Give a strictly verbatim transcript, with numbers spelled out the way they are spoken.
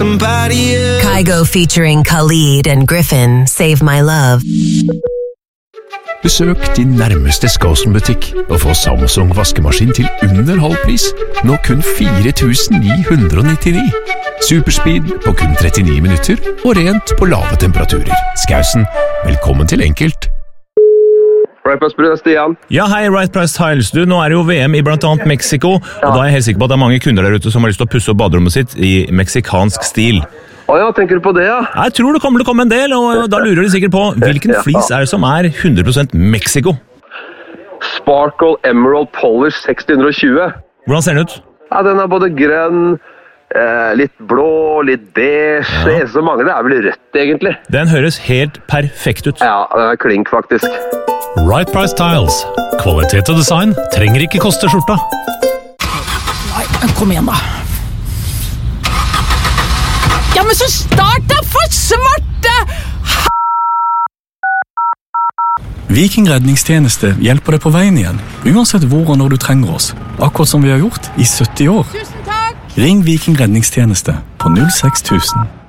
somebody else. Kygo featuring Khalid and Griffin, Save My Love. Besøk din nærmeste Skåsen-butikk og få Samsung vaskemaskin til under halv pris. Nå kun fire tusen ni hundre nittini. Superspeed på kun trettini minutter og rent på lave temperaturer. Skåsen, velkommen til enkelt. Right Price Tiles, Stian. Ja, hei, Right Price Tiles. Du, nå er det jo V M i blant annet Mexico, og da er jeg helt sikker på at det er mange kunder der ute som har lyst til å pusse opp baderommet sitt i meksikansk stil. Å ja, tenker du på det, ja? Jeg tror det kommer til å komme en del, og da lurer de sikkert på hvilken flis er det som er hundre prosent Mexico? Sparkle Emerald Polish seksti tjue. Hvordan ser den ut? Ja, den er både grønn, eh, litt blå, litt beige. Ja. Det eneste som mangler er vel rødt, egentlig. Den høres helt perfekt ut. Ja, den er klink, faktisk. Right Price Tiles. Kvalitet og design trenger ikke koste skjorta. Nei, kom igjen da. Ja, men så start da for svarte! Viking redningstjeneste hjelper deg på veien igjen, uansett hvor og når du trenger oss. Akkurat som vi har gjort i sytti år. Tusen takk! Ring Viking redningstjeneste på null seks tusen.